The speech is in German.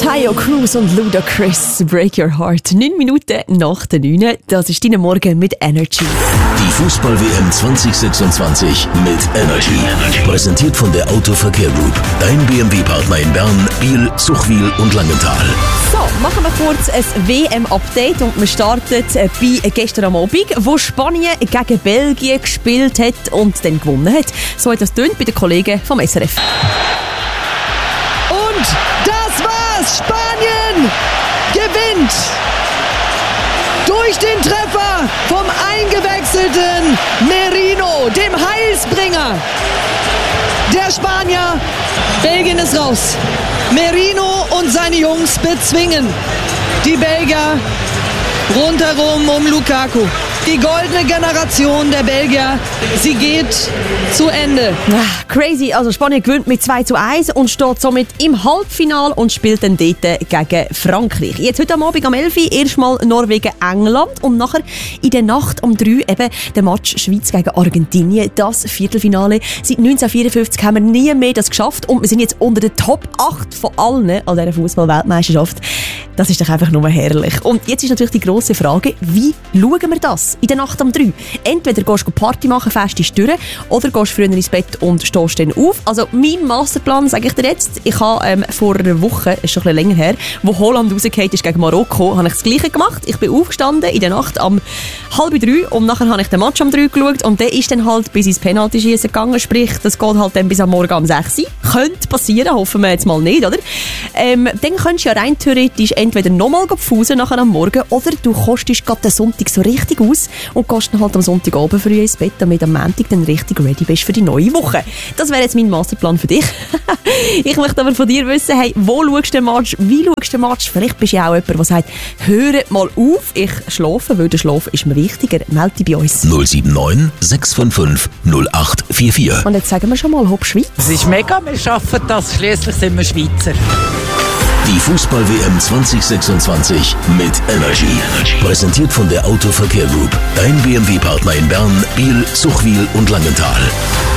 Tayo Cruz und Ludacris, Break Your Heart. 9 Minuten nach der 9. Das ist dein Morgen mit Energy. Die Fußball-WM 2026 mit Energy. Präsentiert von der Autoverkehr Group. Dein BMW-Partner in Bern, Biel, Zuchwil und Langenthal. So, machen wir kurz ein WM-Update und wir starten bei gestern am Abend, wo Spanien gegen Belgien gespielt hat und dann gewonnen hat. So hat das tönt bei den Kollegen vom SRF. Und das war's! Spanien gewinnt! Durch den Treffer vom eingewechselten Merino, dem Heilsbringer der Spanier. Belgien ist raus. Merino und seine Jungs bezwingen die Belgier rundherum um Lukaku. Die goldene Generation der Belgier, sie geht zu Ende. Crazy, also Spanien gewinnt mit 2:1 und steht somit im Halbfinale und spielt dann dort gegen Frankreich. Jetzt heute am Abend am 11 Uhr erstmal Norwegen-England und nachher in der Nacht um 3 eben der Match Schweiz gegen Argentinien, das Viertelfinale. Seit 1954 haben wir nie mehr das geschafft und wir sind jetzt unter den Top 8 von allen an dieser Fußball-Weltmeisterschaft. Das ist doch einfach nur herrlich. Und jetzt ist natürlich die grosse Frage, wie schauen wir das in der Nacht um 3? Entweder gehst du Party machen, fest ist durch, oder gehst früher ins Bett und stehst dann auf. Also mein Masterplan, sage ich dir jetzt, ich habe vor einer Woche, ist schon ein bisschen länger her, wo Holland rausgefallen ist gegen Marokko, habe ich das Gleiche gemacht. Ich bin aufgestanden in der Nacht um 2:30 und nachher habe ich den Match um 3 geschaut und der ist dann halt bis ins Penalty-Schießen gegangen, sprich, das geht halt dann bis am Morgen um 6 Uhr. Könnte passieren, hoffen wir jetzt mal nicht, oder? Dann könntest du ja rein theoretisch entweder nochmal pfusen nachher am Morgen oder du kostest gerade den Sonntag so richtig aus und gehst dann halt am Sonntagabend früh ins Bett, damit am Montag dann richtig ready bist für die neue Woche. Das wäre jetzt mein Masterplan für dich. Ich möchte aber von dir wissen, hey, wo schaust du den Match, wie schaust du den Match? Vielleicht bist du ja auch jemand, der sagt, hört mal auf, ich schlafe, weil der Schlaf ist mir wichtiger. Melde dich bei uns. 079 655 0844. Und jetzt sagen wir schon mal, hopp Schweiz. Es ist mega, wir schaffen das, schliesslich sind wir Schweizer. Die Fußball-WM 2026 mit Energy. Präsentiert von der Autoverkehr Group. Dein BMW-Partner in Bern, Biel, Zuchwil und Langenthal.